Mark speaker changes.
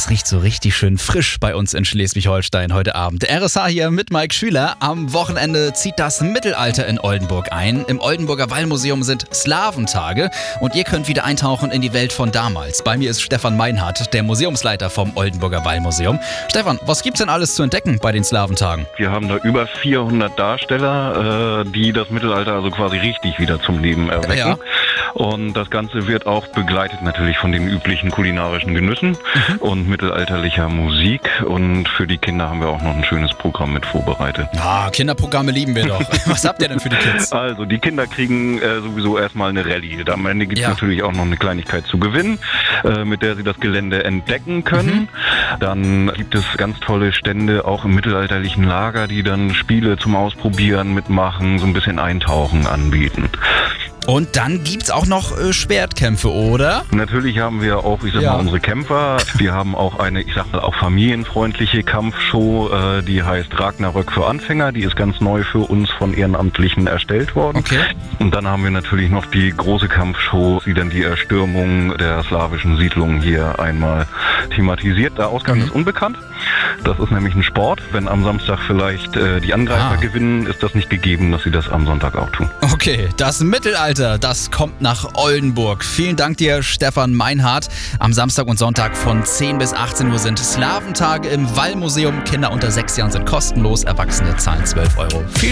Speaker 1: Das riecht so richtig schön frisch bei uns in Schleswig-Holstein heute Abend. Der RSH hier mit Mike Schüler. Am Wochenende zieht das Mittelalter in Oldenburg ein. Im Oldenburger Wallmuseum sind Slawentage und ihr könnt wieder eintauchen in die Welt von damals. Bei mir ist Stefan Meinhardt, der Museumsleiter vom Oldenburger Wallmuseum. Stefan, was gibt's denn alles zu entdecken bei den Slawentagen?
Speaker 2: Wir haben da über 400 Darsteller, die das Mittelalter also quasi richtig wieder zum Leben erwecken.
Speaker 1: Ja.
Speaker 2: Und das Ganze wird auch begleitet natürlich von den üblichen kulinarischen Genüssen und mittelalterlicher Musik. Und für die Kinder haben wir auch noch ein schönes Programm mit vorbereitet.
Speaker 1: Ah, Kinderprogramme lieben wir doch. Was habt ihr denn für die Kids?
Speaker 2: Also die Kinder kriegen sowieso erstmal eine Rallye. Am Ende gibt es natürlich auch noch eine Kleinigkeit zu gewinnen, mit der sie das Gelände entdecken können. Dann gibt es ganz tolle Stände, auch im mittelalterlichen Lager, die dann Spiele zum Ausprobieren mitmachen, so ein bisschen Eintauchen anbieten.
Speaker 1: Und dann gibt's auch noch Schwertkämpfe, oder?
Speaker 2: Natürlich haben wir auch, mal, unsere Kämpfer. Wir haben auch eine, auch familienfreundliche Kampfshow, die heißt Ragnarök für Anfänger. Die ist ganz neu für uns von Ehrenamtlichen erstellt worden.
Speaker 1: Okay.
Speaker 2: Und dann haben wir natürlich noch die große Kampfshow, die dann die Erstürmung der slawischen Siedlungen hier einmal thematisiert. Der Ausgang ist unbekannt. Das ist nämlich ein Sport. Wenn am Samstag vielleicht die Angreifer gewinnen, ist das nicht gegeben, dass sie das am Sonntag auch tun.
Speaker 1: Okay, das Mittelalter, das kommt nach Oldenburg. Vielen Dank dir, Stefan Meinhardt. Am Samstag und Sonntag von 10 bis 18 Uhr sind Slawentage im Wallmuseum. Kinder unter 6 Jahren sind kostenlos, Erwachsene zahlen 12 Euro. Viel